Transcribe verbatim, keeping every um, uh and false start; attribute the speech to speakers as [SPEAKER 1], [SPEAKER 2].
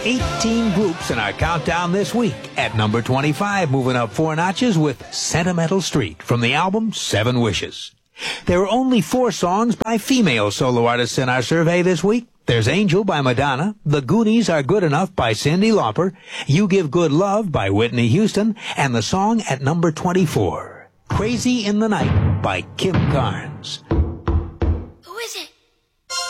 [SPEAKER 1] eighteen groups in our countdown this week. At number twenty-five, moving up four notches with Sentimental Street from the album Seven Wishes. There were only four songs by female solo artists in our survey this week. There's Angel by Madonna, The Goonies Are Good Enough by Cyndi Lauper, You Give Good Love by Whitney Houston, and the song at number twenty-four, Crazy in the Night by Kim Carnes.